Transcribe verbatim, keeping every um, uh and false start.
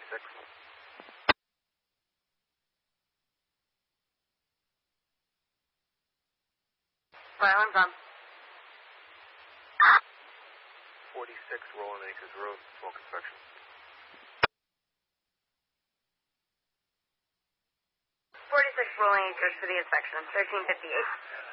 forty-six. Silence on. forty-six, Roland Acres Road, smoke inspection. forty-six Rolling Acres for the inspection, thirteen fifty-eight.